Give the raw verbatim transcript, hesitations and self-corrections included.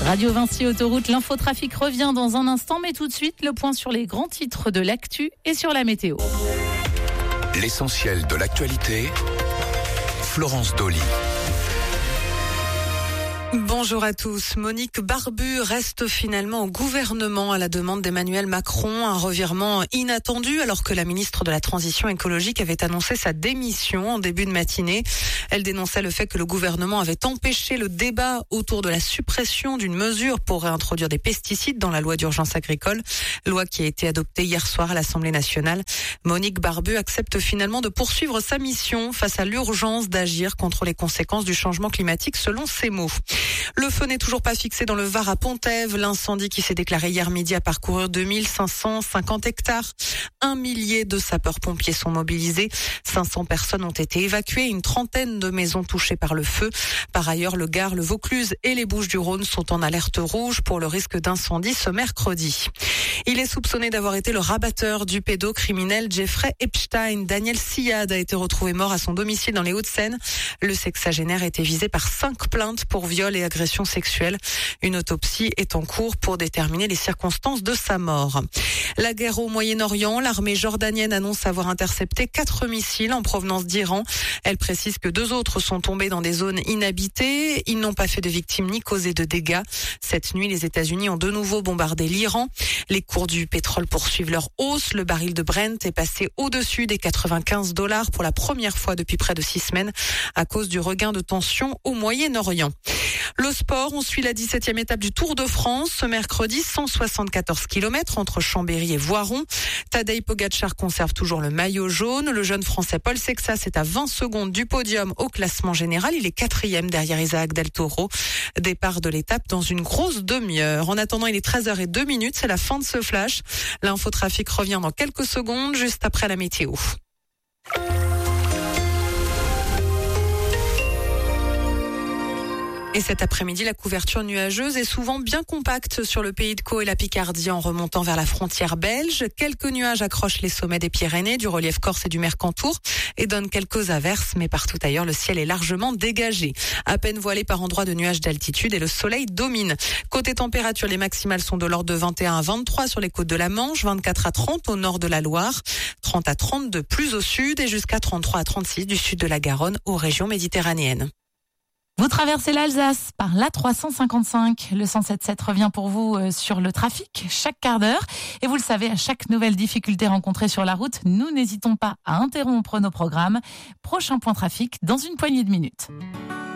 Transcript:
Radio Vinci Autoroute, l'infotrafic revient dans un instant, mais tout de suite, le point sur les grands titres de l'actu et sur la météo. L'essentiel de l'actualité, Florence Dolly. Bonjour à tous. Monique Barbu reste finalement au gouvernement à la demande d'Emmanuel Macron. Un revirement inattendu alors que la ministre de la Transition écologique avait annoncé sa démission en début de matinée. Elle dénonçait le fait que le gouvernement avait empêché le débat autour de la suppression d'une mesure pour réintroduire des pesticides dans la loi d'urgence agricole, loi qui a été adoptée hier soir à l'Assemblée nationale. Monique Barbu accepte finalement de poursuivre sa mission face à l'urgence d'agir contre les conséquences du changement climatique selon ses mots. Le feu n'est toujours pas fixé dans le Var à Pontève. L'incendie qui s'est déclaré hier midi a parcouru deux mille cinq cent cinquante hectares. Un millier de sapeurs-pompiers sont mobilisés. cinq cents personnes ont été évacuées. Une trentaine de maisons touchées par le feu. Par ailleurs, le Gard, le Vaucluse et les Bouches-du-Rhône sont en alerte rouge pour le risque d'incendie ce mercredi. Il est soupçonné d'avoir été le rabatteur du pédocriminel Jeffrey Epstein. Daniel Sillade a été retrouvé mort à son domicile dans les Hauts-de-Seine. Le sexagénaire a été visé par cinq plaintes pour viol et agression sexuelle. Une autopsie est en cours pour déterminer les circonstances de sa mort. La guerre au Moyen-Orient, l'armée jordanienne annonce avoir intercepté quatre missiles en provenance d'Iran. Elle précise que deux autres sont tombés dans des zones inhabitées. Ils n'ont pas fait de victimes ni causé de dégâts. Cette nuit, les États-Unis ont de nouveau bombardé l'Iran. Les cours du pétrole poursuivent leur hausse. Le baril de Brent est passé au-dessus des quatre-vingt-quinze dollars pour la première fois depuis près de six semaines à cause du regain de tension au Moyen-Orient. Le sport, on suit la dix-septième étape du Tour de France. Ce mercredi, cent soixante-quatorze kilomètres entre Chambéry et Voiron. Tadej Pogacar conserve toujours le maillot jaune. Le jeune français Paul Sexas est à vingt secondes du podium au classement général. Il est quatrième derrière Isaac Del Toro. Départ de l'étape dans une grosse demi-heure. En attendant, il est treize heures zéro deux. C'est la fin de ce flash. L'infotrafic revient dans quelques secondes, juste après la météo. Et cet après-midi, la couverture nuageuse est souvent bien compacte sur le Pays de Caux et la Picardie en remontant vers la frontière belge. Quelques nuages accrochent les sommets des Pyrénées, du relief corse et du Mercantour et donnent quelques averses, mais partout ailleurs, le ciel est largement dégagé. À peine voilé par endroits de nuages d'altitude et le soleil domine. Côté température, les maximales sont de l'ordre de vingt et un à vingt-trois sur les côtes de la Manche, vingt-quatre à trente au nord de la Loire, trente à trente-deux plus au sud et jusqu'à trente-trois à trente-six du sud de la Garonne aux régions méditerranéennes. Vous traversez l'Alsace par l'A trois cent cinquante-cinq. Le cent sept sept revient pour vous sur le trafic chaque quart d'heure. Et vous le savez, à chaque nouvelle difficulté rencontrée sur la route, nous n'hésitons pas à interrompre nos programmes. Prochain point trafic dans une poignée de minutes.